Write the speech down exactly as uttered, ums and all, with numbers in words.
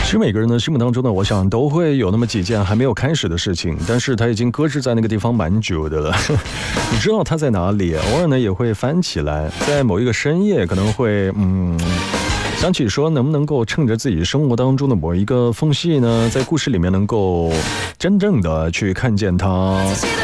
其实每个人的心目当中呢，我想都会有那么几件还没有开始的事情，但是它已经搁置在那个地方蛮久的了。你知道它在哪里，偶尔呢也会翻起来，在某一个深夜可能会嗯想起说能不能够趁着自己生活当中的某一个缝隙呢，在故事里面能够真正的去看见它。